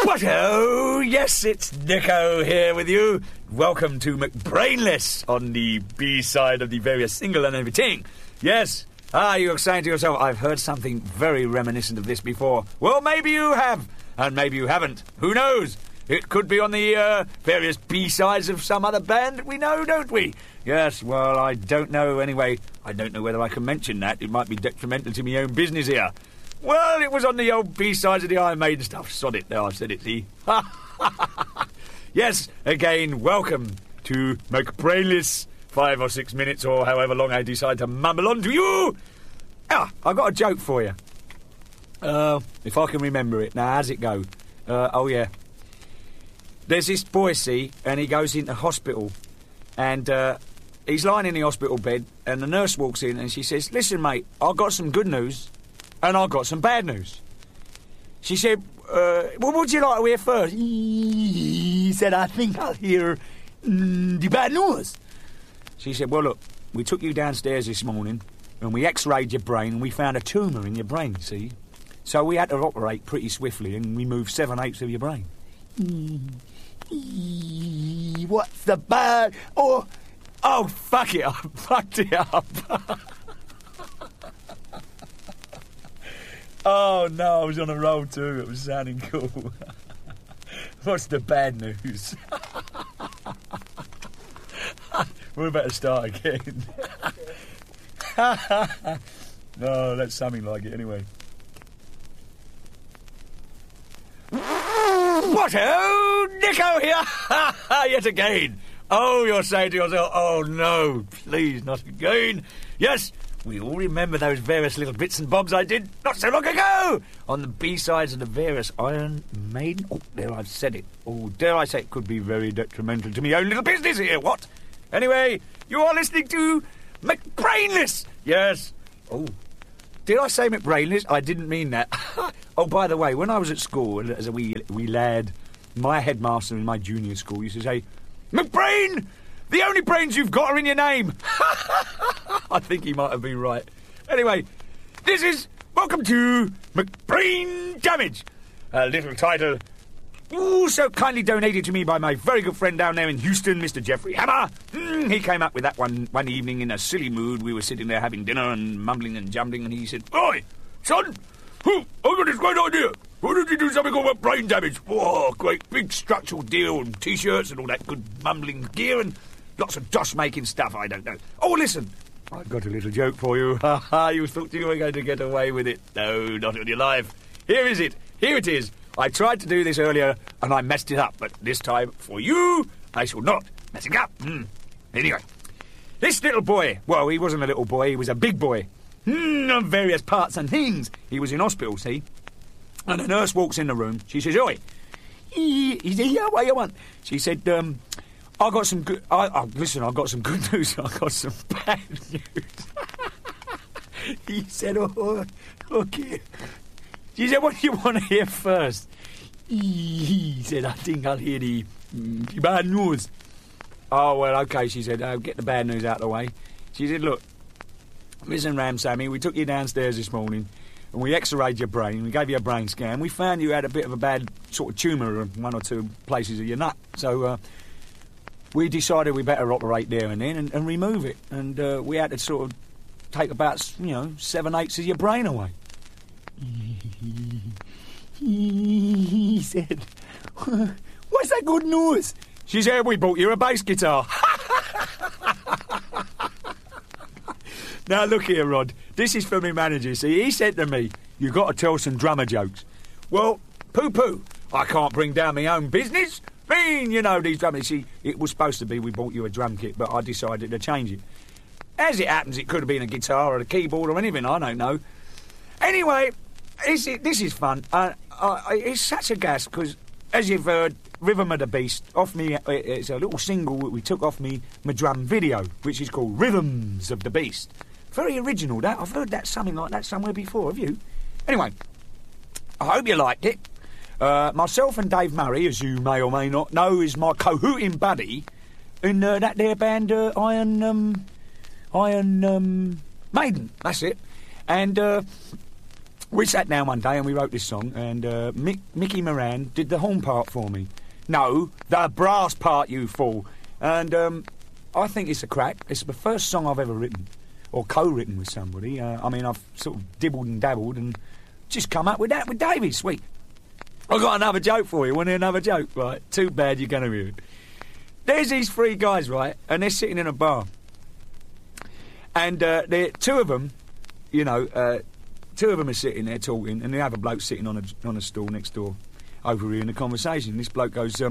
What oh, yes, it's Nico here with you. Welcome to McBrainless on the B-side of the various single and everything. Yes, you're saying to yourself, I've heard something very reminiscent of this before. Well, maybe you have, and maybe you haven't. Who knows? It could be on the various B-sides of some other band that we know, don't we? Yes, well, I don't know anyway. I don't know whether I can mention that. It might be detrimental to my own business here. Well, it was on the old B-sides of the Iron Maiden stuff. Sod it, there, I've said it, see? Yes, again, welcome to McBrainless. 5 or 6 minutes or however long I decide to mumble on to you. I've got a joke for you. If I can remember it. Now, how's it go? Oh, yeah. There's this boy, see, and he goes into hospital. And he's lying in the hospital bed, and the nurse walks in and she says, listen, mate, I've got some good news. And I've got some bad news. She said, well, what would you like to hear first? He said, I think I'll hear the bad news. She said, well, look, we took you downstairs this morning and we x-rayed your brain and we found a tumour in your brain, see? So we had to operate pretty swiftly and remove 7/8 of your brain. What's the bad? Oh, fuck it, I fucked it up. Oh, no, I was on a roll too. It was sounding cool. What's the bad news? We're about to start again. No, that's something like it anyway. What? Oh, Nico here! Yet again. Oh, you're saying to yourself, oh, no, please, not again. Yes. We all remember those various little bits and bobs I did not so long ago on the B-sides of the various Iron Maiden. Oh, there, I've said it. Oh, dare I say it could be very detrimental to my own little business here, what? Anyway, you are listening to McBrainless. Yes. Oh, did I say McBrainless? I didn't mean that. Oh, by the way, when I was at school as a wee lad, my headmaster in my junior school used to say, McBrain! The only brains you've got are in your name. I think he might have been right. Anyway, this is Welcome to McBrain Damage. A little title so kindly donated to me by my very good friend down there in Houston, Mr. Jeffrey Hammer. He came up with that one evening in a silly mood. We were sitting there having dinner and mumbling and jumbling, and he said, Oi, son, I've got this great idea. Why don't you do something called brain damage? Oh, great big structural deal and T-shirts and all that good mumbling gear and lots of dosh-making stuff, I don't know. Oh, listen, I've got a little joke for you. You thought you were going to get away with it. No, not on your life. Here is it. Here it is. I tried to do this earlier and I messed it up, but this time, for you, I shall not mess it up. Anyway, this little boy, well, he wasn't a little boy, he was a big boy. Of various parts and things. He was in hospital, see? And the nurse walks in the room. She says, Oi. He said, yeah, what you want? She said, I got some good... listen, I've got some good news. I've got some bad news. He said, oh, okay. She said, what do you want to hear first? He said, I think I'll hear the bad news. Oh, well, okay, she said, get the bad news out of the way. She said, look, listen, Ram Sammy, we took you downstairs this morning and we x-rayed your brain, we gave you a brain scan. We found you had a bit of a bad sort of tumour in one or two places of your nut. So we decided we better operate there and then and remove it. And we had to sort of take about, 7/8 of your brain away. He said, what's that good news? She said, we bought you a bass guitar. Now, look here, Rod. This is for my manager. See, he said to me, you got to tell some drummer jokes. Well, poo-poo. I can't bring down my own business. These drummers. See, it was supposed to be we bought you a drum kit, but I decided to change it. As it happens, it could have been a guitar or a keyboard or anything. I don't know. Anyway, this is fun. It's such a gas because, as you've heard, Rhythm of the Beast, off me, it's a little single that we took off my drum video, which is called Rhythms of the Beast. Very original, that. I've heard that something like that somewhere before, have you? Anyway, I hope you liked it. Myself and Dave Murray, as you may or may not know, is my cahooting buddy in that there band, Iron Maiden. That's it. And We sat down one day and we wrote this song, and Mickey Moran did the horn part for me. No, the brass part, you fool. And I think it's a crack. It's the first song I've ever written, or co-written with somebody. I mean, I've sort of dibbled and dabbled and just come up with that with David. Sweet. I've got another joke for you. Want to hear another joke? Right, too bad you're going to hear it. There's these three guys, right, and they're sitting in a bar. And two of them, you know, two of them are sitting there talking, and the other bloke sitting on a stool next door, overhearing the conversation. This bloke goes,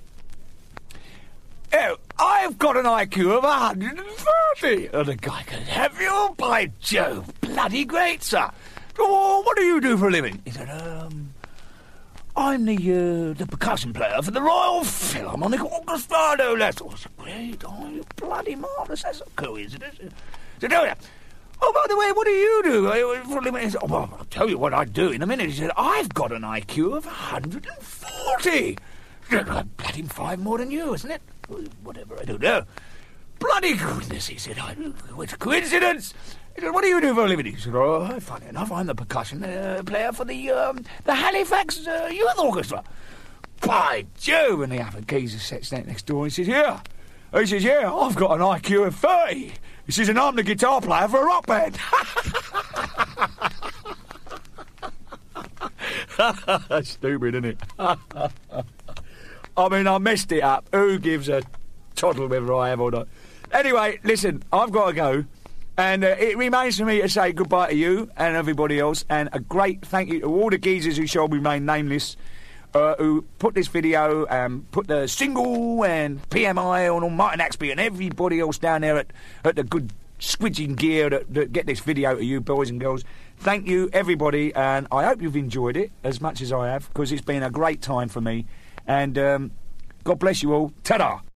"Oh, I've got an IQ of 130. And the guy goes, "Have you? By Jove, bloody great, sir. Oh, what do you do for a living?" He said, "I'm the percussion player for the Royal Philharmonic Orchestra, no less." Oh, that's great. Oh, you bloody marvellous. That's a coincidence. He said, "Oh, by the way, what do you do for a living?" He said, "Oh, well, I'll tell you what I do in a minute." He said, "I've got an IQ of 140. Bloody 5 more than you, isn't it? Whatever, I don't know. Bloody goodness," he said, "it's a coincidence." He said, "What do you do for a living?" He said, "Oh, funny enough, I'm the percussion player for the Halifax Youth Orchestra." By Jove, and the other geezer sits down next door and he says, "Yeah." He says, "Yeah, I've got an IQ of 30. He says, "And I'm the guitar player for a rock band." Stupid, isn't it? I mean, I messed it up. Who gives a toddle whether I have or not? Anyway, listen, I've got to go. And it remains for me to say goodbye to you and everybody else, and a great thank you to all the geezers who shall remain nameless, who put this video and put the single and PMI on Martin Axby and everybody else down there at the good squidging gear that get this video to you boys and girls. Thank you, everybody, and I hope you've enjoyed it as much as I have, because it's been a great time for me. And God bless you all. Ta-da!